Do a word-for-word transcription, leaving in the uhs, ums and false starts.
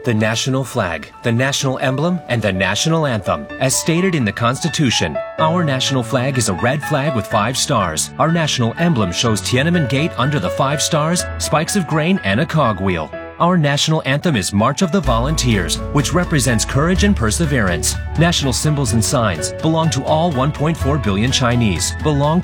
the national flag, the national emblem, and the national anthem. As stated in the Constitution, our national flag is a red flag with five stars. Our national emblem shows Tiananmen Gate under the five stars, spikes of grain, and a cogwheel. Our national anthem is March of the Volunteers, which represents courage and perseverance. National symbols and signs belong to all one point four billion Chinese, belong